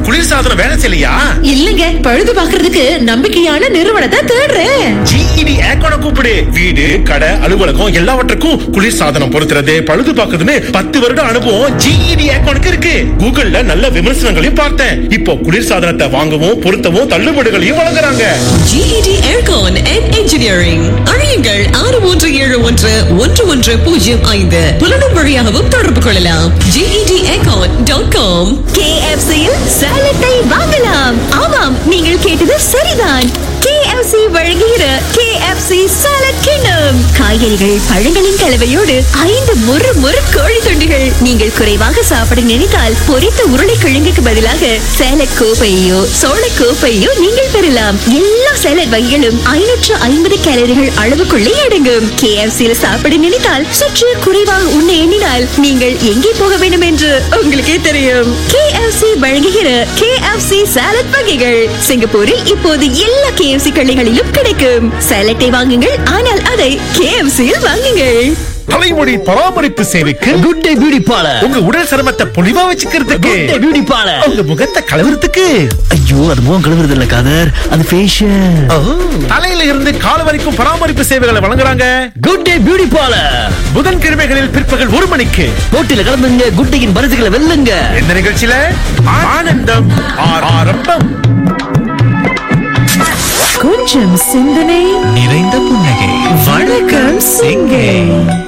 குளிர்சாதனம் வேலை செய்யலையா? இல்லங்க, பழுது பாக்குறதுக்கு நம்பிக்கையான நிறுவனத்தை தேடுறேன். GED ஏர்கானை கூப்பிடு. வீடு, கடை, அலுவலகம் எல்லாவற்றுக்கும் குளிர்சாதனம் பொருத்துறது, பழுது பார்க்கறதுன்னு 10 வருட அனுபவம் GED ஏர்கானுக்கு இருக்கு. கூகுள்ல நல்ல விமர்சனங்களையும் பார்த்தேன். இப்போ குளிர்சாதனத்தை வாங்கவும் பொருத்தவும் தள்ளுபடிகளையும் வழங்குறாங்க. GED Aircon and Engineering. அறியுங்கள் 63111105. புலனும் வழியாகவும் தொடர்பு கொள்ளலாம். GEDAircon.com. KFC-யில் சாலட்டை வாங்கலாம். ஆமாம், நீங்கள் கேட்டது சரிதான். KFC வழங்குகிற KFC சாலட் கிண்ணம். காய்கறிகள், பழங்களின் கலவையோடு 5 மொறு கோழி துண்டுகள். நீங்கள் குறைவாக சாப்பிட நினைத்தால் பொரித்த உருளைக்கிழங்குக்கு பதிலாக சாலட் கோப்பையோ சோள கோப்பையோ நீங்கள் பெறலாம். எல்லா சாலட் வகைகளும் 550 கேலரிகள் அளவுக்குள்ளே அடங்கும். KFC-யில் சாப்பிட நினைத்தால் சற்று குறைவாக உண்ண எண்ணினால் நீங்கள் எங்கே போக வேண்டும் என்று உங்களுக்கே தெரியும். KFC வழங்குகிற KFC சாலட் வகைகள் சிங்கப்பூரில் இப்போது எல்லா KFC கடைகளிலும் கிடைக்கும். சாலட்டை வாங்குங்கள், ஆனால் அதை KFC-யில் வாங்குங்கள். தலைமுடி பராமரிப்பு சேவைக்கு குட் டே பியூட்டி பார்லர். உங்க உடல் சருமத்தை பொலிவா வச்சுக்கிறதுக்கு குட் டே பியூட்டி பார்லர். உங்க முகத்தை கழுவுறதுக்கு ஐயோ, அது முகம் கழுவுறது இல்ல காதர், அது ஃபேஷியல். தலையில இருந்து கால் வரைக்கும் பராமரிப்பு சேவைகளை வழங்குறாங்க. Good day beauty parlour. புதன்கிழமைகளில் பிற்பகல் 1 மணிக்கு போட்டியில கலந்துங்க, குட் டேயின் பரிசுகளை வெல்லுங்க. இந்த நிகழ்ச்சியில ஆனந்தம் ஆரம்பம். கொஞ்சம் சிந்தனை நிறைந்த புன்னகை. வணக்கம் சிங்கை.